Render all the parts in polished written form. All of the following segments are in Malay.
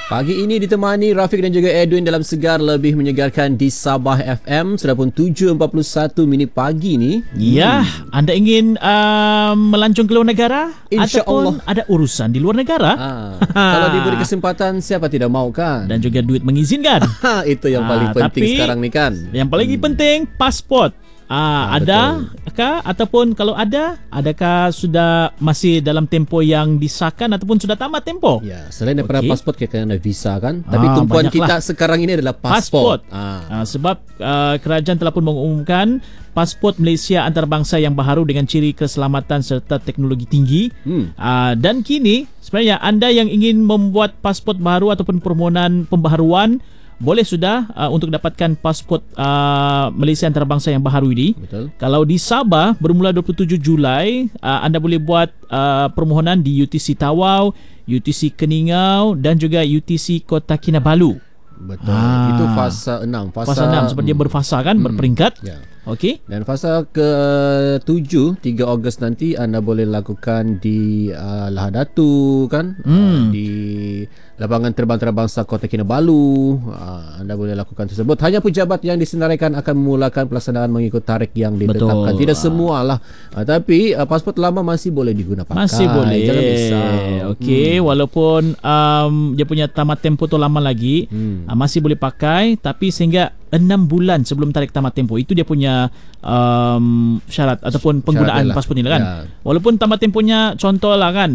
Pagi ini ditemani Rafiq dan juga Edwin dalam Segar Lebih Menyegarkan di Sabah FM. Sudah pun 7.41 pagi ni. Ya, anda ingin melancong ke luar negara? InsyaAllah. Ataupun ada urusan di luar negara? Kalau diberi kesempatan, siapa tidak mau kan? Dan juga duit mengizinkan. Itu yang paling penting sekarang ni kan. Yang paling penting, pasport. Adakah ataupun kalau adakah sudah masih dalam tempoh yang disahkan ataupun sudah tamat tempoh? Ya, selain daripada pasport kita kena visa kan. Tapi tumpuan kita sekarang ini adalah pasport. Sebab kerajaan telah pun mengumumkan pasport Malaysia antarabangsa yang baharu dengan ciri keselamatan serta teknologi tinggi. Dan kini sebenarnya anda yang ingin membuat pasport baru ataupun permohonan pembaharuan boleh sudah untuk dapatkan pasport Malaysia antarabangsa yang baharu ini. Betul. Kalau Kalau di Sabah bermula 27 Julai, anda boleh buat permohonan di UTC Tawau, UTC Keningau dan juga UTC Kota Kinabalu. Betul. Itu fasa 6. Fasa 6 sebab dia berfasa kan, berperingkat. Ya. Okey. Dan fasa ke-7 3 Ogos nanti anda boleh lakukan di Lahadatu kan, di lapangan terbang antarabangsa Kota Kinabalu. Anda boleh lakukan tersebut. Hanya pejabat yang disenaraikan akan memulakan pelaksanaan mengikut tarikh yang ditetapkan. Tidak semualah. Tapi pasport lama masih boleh digunakan. Masih boleh. Jangan risau. Okey, walaupun dia punya tamat tempoh tu lama lagi, masih boleh pakai, tapi sehingga 6 bulan sebelum tarikh tamat tempoh itu dia punya syarat ataupun penggunaan pasport ni lah kan. Walaupun tamat tempohnya contohlah kan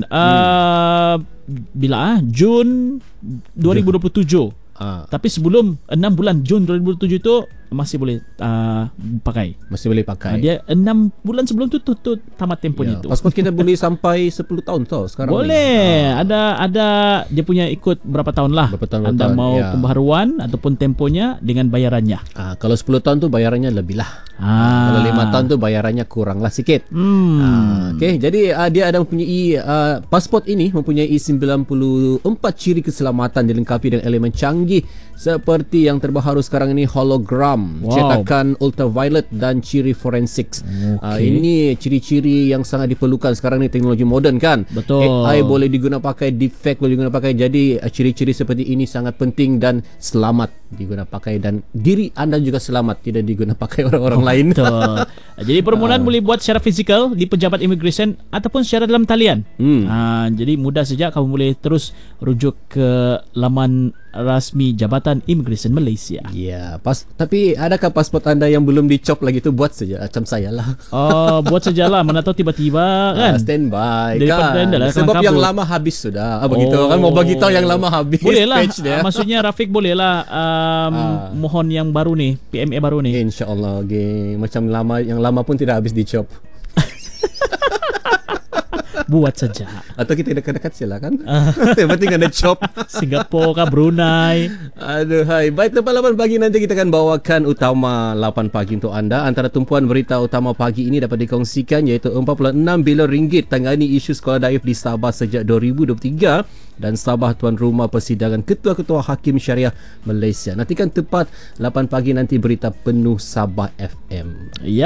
Jun 2027. Tapi sebelum 6 bulan Jun 2027 itu masih boleh pakai. Masih boleh pakai. Dia 6 bulan sebelum tu tamat tempohnya itu. Pasport kita boleh sampai 10 tahun tau sekarang. Boleh. Ada dia punya ikut berapa tahun lah. Anda mau pembaharuan ataupun temponya dengan bayarannya. Kalau 10 tahun tu bayarannya lebih lah. Kalau 5 tahun tu bayarannya kurang lah sikit. Okey, jadi dia ada mempunyai pasport ini mempunyai 94 ciri keselamatan dilengkapi dengan elemen canggih seperti yang terbaru sekarang ini hologram, cetakan ultraviolet dan ciri forensik. Ini ciri-ciri yang sangat diperlukan sekarang ni, teknologi moden kan. Betul. AI boleh diguna pakai, deepfake boleh diguna pakai. Jadi ciri-ciri seperti ini sangat penting dan selamat diguna pakai, dan diri anda juga selamat, tidak diguna pakai orang-orang lain. Betul. Jadi permohonan boleh buat secara fizikal di pejabat immigration ataupun secara dalam talian. Jadi mudah saja, kamu boleh terus rujuk ke laman rasmi Jabatan Immigration Malaysia. Ya, tapi adakah pasport anda yang belum dicop lagi tu? Buat saja macam saya lah. Buat sajalah, mana tahu tiba-tiba kan. Standby kan. Sebab yang lama habis sudah. Begitu kan, mau bagi tahu yang lama habis. Boleh lah. Maksudnya Rafiq boleh lah mohon yang baru ni, PMA baru ni. InsyaAllah. Macam yang lama pun tidak habis dicop. Buat saja. Atau kita dekat-dekat silakan. Yang penting ada chop. Singapura kah, Brunei. Aduh, hai. Baik, lepas 8 pagi nanti kita akan bawakan utama 8 pagi untuk anda. Antara tumpuan berita utama pagi ini dapat dikongsikan iaitu 46 bilion ringgit tangani isu sekolah daif di Sabah sejak 2023 dan Sabah tuan rumah persidangan ketua-ketua Hakim Syariah Malaysia. Nantikan tepat 8 pagi nanti berita penuh Sabah FM. Ya.